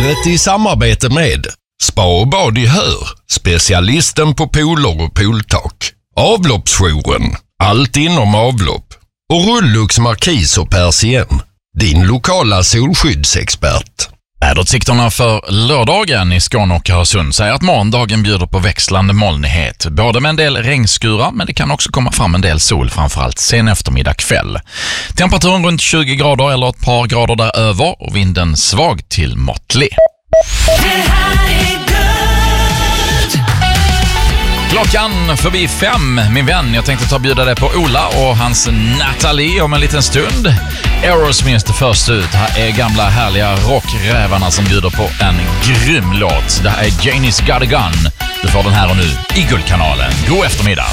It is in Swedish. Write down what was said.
Vädret i samarbete med Spa och bad i Hör, specialisten på pooler och pooltak. Avloppsjouren, allt inom avlopp. Och Rullux Markis och Persien, din lokala solskyddsexpert. Väderutsikterna för lördagen i Skåne och Öresund säger att morgondagen bjuder på växlande molnighet. Både med en del regnskurar, men det kan också komma fram en del sol, framförallt sen eftermiddag kväll. Temperaturen runt 20 grader eller ett par grader däröver och vinden svag till måttlig. Klockan förbi 5, min vän. Jag tänkte ta bjuda dig på Ola och hans Natalie om en liten stund. Aerosmith först ut. Här är gamla härliga rockrävarna som bjuder på en grym låt. Det här är Janie's Got a Gun. Du får den här och nu i Guldkanalen. God eftermiddag.